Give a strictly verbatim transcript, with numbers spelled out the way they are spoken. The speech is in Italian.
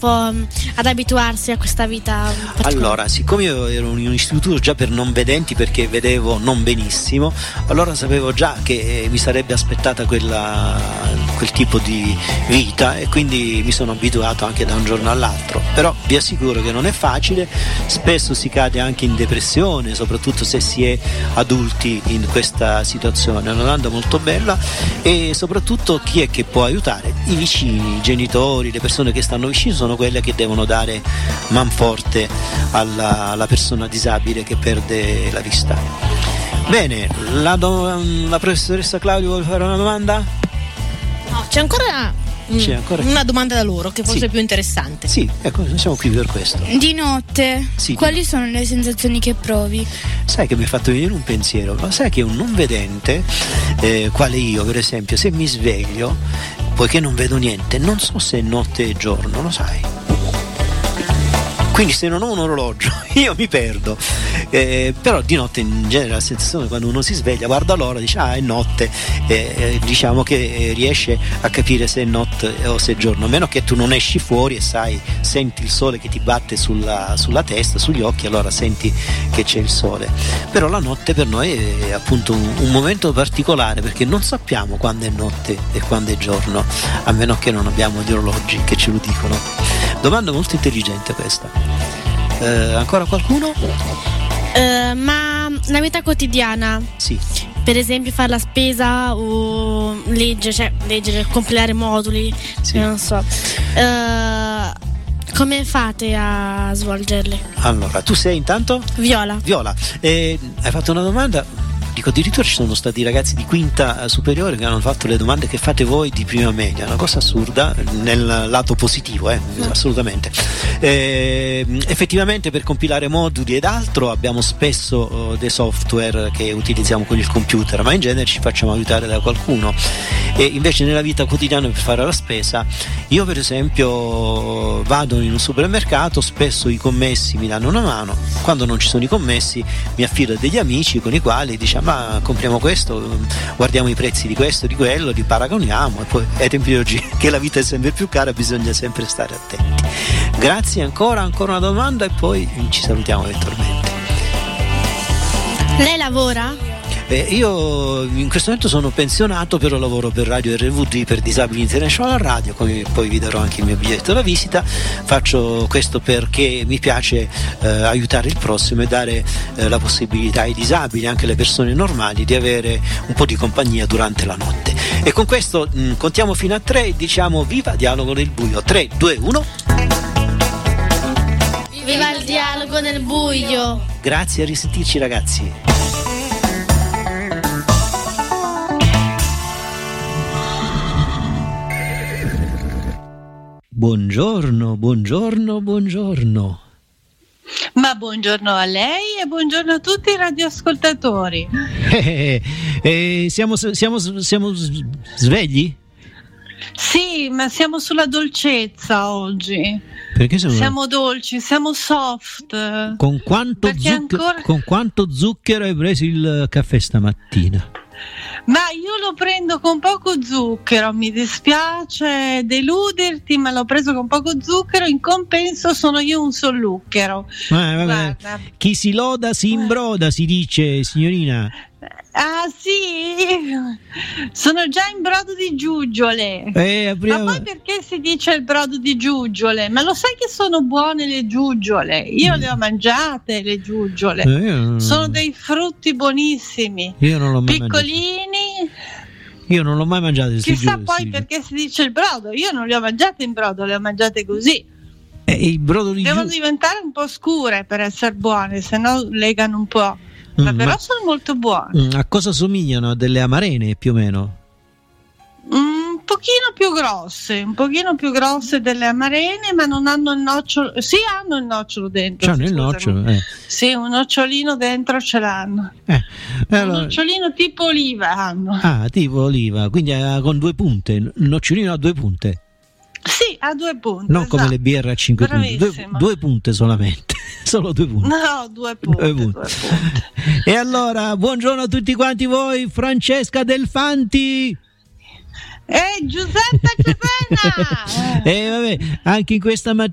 tempo um, ad abituarsi a questa vita? Allora, siccome io ero in un istituto già per non vedenti, perché vedevo non benissimo, allora sapevo già che mi sarebbe aspettata quella, quel tipo di vita, e quindi mi sono abituato anche da un giorno all'altro. Però vi assicuro che non è facile, spesso si cade anche in depressione, soprattutto se si è adulti in questa situazione. È una domanda molto bella, e soprattutto chi è che può aiutare? I vicini, i genitori, le persone che stanno vicino sono quelle che devono dare manforte alla, alla persona disabile che perde la vista. Bene, la, do, la professoressa Claudio vuole fare una domanda? No, c'è ancora, c'è ancora una domanda da loro che forse sì. è più interessante. Sì, ecco, siamo qui per questo. Di notte, sì, quali di... sono le sensazioni che provi? Sai che mi ha fatto venire un pensiero, ma sai che un non vedente, eh, quale io per esempio, se mi sveglio, poiché non vedo niente, non so se è notte e giorno, lo sai? Quindi se non ho un orologio io mi perdo, eh, però di notte in genere la sensazione, quando uno si sveglia, guarda l'ora, dice ah è notte, eh, diciamo che riesce a capire se è notte o se è giorno, a meno che tu non esci fuori e sai, senti il sole che ti batte sulla, sulla testa, sugli occhi, allora senti che c'è il sole. Però la notte per noi è appunto un, un momento particolare, perché non sappiamo quando è notte e quando è giorno, a meno che non abbiamo gli orologi che ce lo dicono. Domanda molto intelligente questa. Eh, ancora qualcuno? Uh, ma la vita quotidiana? Sì. Per esempio fare la spesa o leggere, cioè leggere, compilare moduli, sì. non so. Uh, come fate a svolgerli? Allora, tu sei intanto? Viola. Viola, eh, hai fatto una domanda. Dico, addirittura ci sono stati ragazzi di quinta superiore che hanno fatto le domande che fate voi di prima media, una cosa assurda nel lato positivo, eh, mm. assolutamente. Eh, effettivamente per compilare moduli ed altro abbiamo spesso oh, dei software che utilizziamo con il computer, ma in genere ci facciamo aiutare da qualcuno. E invece nella vita quotidiana, per fare la spesa, io per esempio vado in un supermercato, spesso i commessi mi danno una mano, quando non ci sono i commessi mi affido a degli amici con i quali diciamo ma compriamo questo, guardiamo i prezzi di questo, di quello, li paragoniamo, e poi ai tempi di oggi che la vita è sempre più cara bisogna sempre stare attenti. Grazie ancora, ancora una domanda e poi ci salutiamo eventualmente. Lei lavora? Eh, io in questo momento sono pensionato, però lavoro per Radio R V D, per Disabili International Radio, come poi vi darò anche il mio biglietto da visita. Faccio questo perché mi piace eh, aiutare il prossimo e dare eh, la possibilità ai disabili, anche alle persone normali, di avere un po' di compagnia durante la notte. E con questo mh, contiamo fino a tre e diciamo viva Dialogo nel buio. tre, due, uno. Viva il dialogo nel buio. Grazie, a risentirci ragazzi. Buongiorno, buongiorno, buongiorno. Ma buongiorno a lei e buongiorno a tutti i radioascoltatori. Eh, eh, siamo, siamo, siamo svegli? Sì, ma siamo sulla dolcezza oggi. Perché siamo... siamo dolci, siamo soft. Con quanto, zucchero, ancora... con quanto zucchero hai preso il caffè stamattina? Ma io lo prendo con poco zucchero, mi dispiace deluderti, ma l'ho preso con poco zucchero, in compenso sono io un sollucchero. Eh, vabbè. Chi si loda si imbroda, si dice, signorina. Ah sì, sono già in brodo di giuggiole. Eh, apriamo... Ma poi perché si dice il brodo di giuggiole? Ma lo sai che sono buone le giuggiole? Io mm. le ho mangiate le giuggiole. Eh, non... Sono dei frutti buonissimi. Io non l'ho mai piccolini. Mangiato. Io non l'ho mai mangiato. Chissà poi sì. Perché si dice il brodo. Io non le ho mangiate in brodo, le ho mangiate così. Eh, il brodo di Devono giu... diventare un po' scure per essere buone, se no legano un po'. Ma mm, però ma, sono molto buone. A cosa somigliano? A delle amarene più o meno? Un pochino più grosse, un pochino più grosse delle amarene, ma non hanno il nocciolo. Sì, hanno il nocciolo dentro. C'hanno il nocciolo, eh. Sì, un nocciolino dentro ce l'hanno. Eh, allora... Un nocciolino tipo oliva hanno. Ah, tipo oliva, quindi eh, con due punte. Il nocciolino a due punte. Sì, a due punte. Non esatto. Come le birre a cinque punti, due, due punte solamente. Solo due punti. No, due punti, due punti. Due punti. E allora, buongiorno a tutti quanti voi, Francesca Delfanti. E Giuseppe Cesena. E vabbè, anche in questa mattina